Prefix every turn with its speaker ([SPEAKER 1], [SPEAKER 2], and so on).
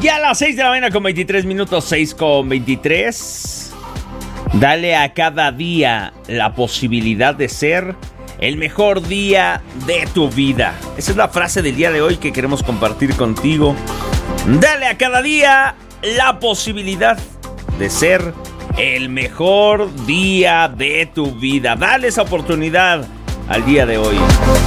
[SPEAKER 1] Ya a las 6 de la mañana con 23 minutos, 6 con 23. Dale a cada día la posibilidad de ser el mejor día de tu vida. Esa es la frase del día de hoy que queremos compartir contigo. Dale a cada día la posibilidad de ser el mejor día de tu vida. Dale esa oportunidad al día de hoy.